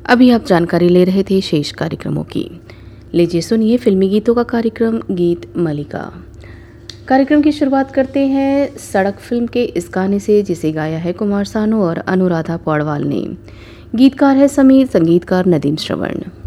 अभी आप जानकारी ले रहे थे शेष कार्यक्रमों की। लीजिए सुनिए फिल्मी गीतों का कार्यक्रम गीत मलिका। कार्यक्रम की शुरुआत करते हैं सड़क फिल्म के इस गाने से, जिसे गाया है कुमार सानू और अनुराधा पौडवाल ने। गीतकार है समीर, संगीतकार नदीम श्रवण।